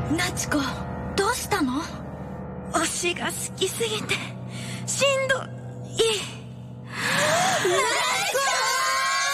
夏子、どうしたの？ 推しが好きすぎてしんどい。